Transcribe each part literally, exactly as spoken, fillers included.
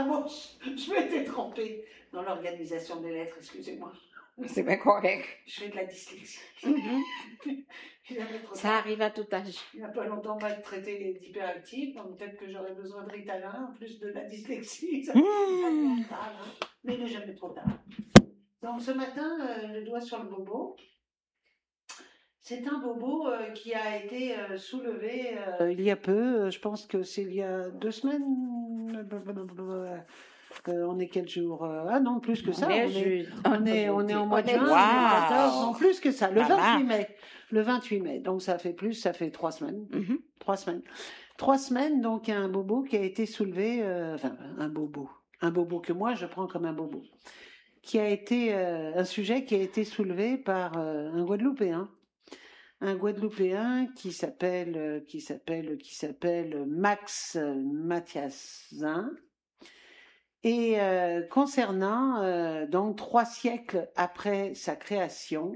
Ah bon, je, je m'étais trompée dans l'organisation des lettres, excusez-moi. C'est bien correct. Je fais de la dyslexie. Mm-hmm. Ça arrive à tout âge. Il n'y a pas longtemps, on m'a traité d'hyperactive, donc peut-être que j'aurais besoin de Ritalin, en plus de la dyslexie. Ça mmh. Tard, hein. Mais il n'est jamais trop tard. Donc ce matin, euh, le doigt sur le bobo. C'est un bobo euh, qui a été euh, soulevé euh, il y a peu, je pense que c'est il y a deux semaines. Euh, on est quel jour? Ah non, plus que ça. On est, on est, on est en mois de juin, quatorze, non, plus que ça. Le vingt-huit mai. Le vingt-huit mai. Donc ça fait plus, ça fait trois semaines. Mm-hmm. Trois semaines. Trois semaines, donc il y a un bobo qui a été soulevé, euh, enfin un bobo. Un bobo que moi je prends comme un bobo. Qui a été, euh, un sujet qui a été soulevé par euh, un Guadeloupéen. Un Guadeloupéen qui s'appelle, euh, qui s'appelle, qui s'appelle Max Mathiasin. Et euh, concernant, euh, donc, trois siècles après sa création,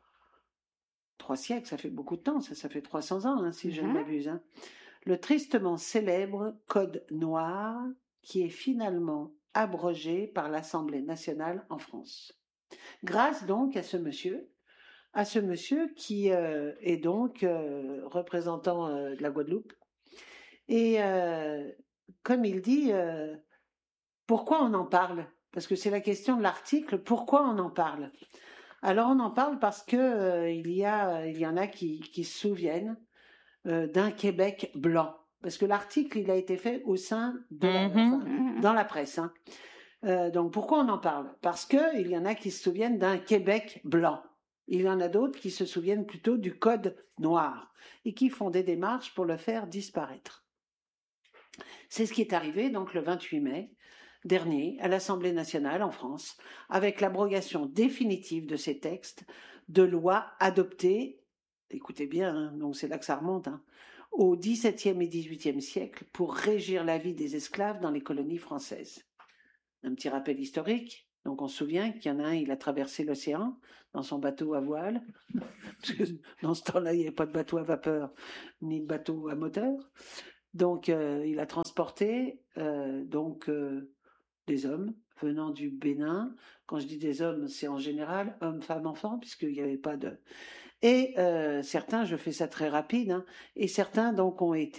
trois siècles, ça fait beaucoup de temps, ça, ça fait trois cents ans, hein, si mm-hmm. je ne m'abuse, hein, le tristement célèbre Code noir qui est finalement abrogé par l'Assemblée nationale en France. Grâce donc à ce monsieur, à ce monsieur qui euh, est donc euh, représentant euh, de la Guadeloupe. Et euh, comme il dit... Euh, Pourquoi on en parle? Parce que c'est la question de l'article. Pourquoi on en parle? Alors on en parle parce que euh, il y a, il y en a qui, qui se souviennent euh, d'un Québec blanc. Parce que l'article, il a été fait au sein de la, mm-hmm. enfin, dans la presse. Hein. Euh, donc pourquoi on en parle? Parce que il y en a qui se souviennent d'un Québec blanc. Il y en a d'autres qui se souviennent plutôt du Code noir et qui font des démarches pour le faire disparaître. C'est ce qui est arrivé donc le vingt-huit mai dernier à l'Assemblée nationale en France, avec l'abrogation définitive de ces textes de lois adoptés, écoutez bien, hein, donc c'est là que ça remonte, hein, au dix-septième et dix-huitième siècle pour régir la vie des esclaves dans les colonies françaises. Un petit rappel historique, donc on se souvient qu'il y en a un, il a traversé l'océan dans son bateau à voile, parce que dans ce temps-là, il n'y avait pas de bateau à vapeur ni de bateau à moteur, donc euh, il a transporté euh, donc euh, des hommes venant du Bénin. Quand je dis des hommes, c'est en général hommes, femmes, enfants, puisqu'il n'y avait pas de... Et euh, certains, je fais ça très rapide, hein, et certains donc ont été